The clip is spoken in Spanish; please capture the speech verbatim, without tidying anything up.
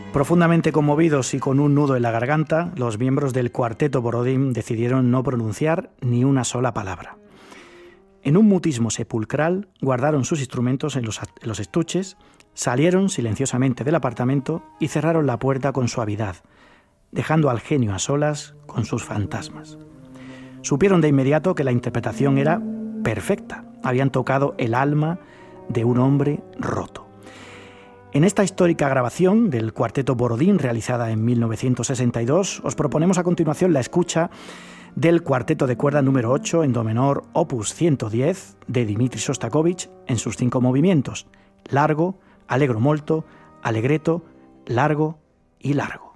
Profundamente conmovidos y con un nudo en la garganta, los miembros del cuarteto Borodín decidieron no pronunciar ni una sola palabra. En un mutismo sepulcral, guardaron sus instrumentos en los, en los estuches, salieron silenciosamente del apartamento y cerraron la puerta con suavidad, dejando al genio a solas con sus fantasmas. Supieron de inmediato que la interpretación era perfecta. Habían tocado el alma de un hombre roto. En esta histórica grabación del Cuarteto Borodín, realizada en mil novecientos sesenta y dos, os proponemos a continuación la escucha del Cuarteto de cuerda número ocho en do menor, opus ciento diez, de Dmitri Shostakovich, en sus cinco movimientos: largo, allegro molto, allegretto, largo y largo.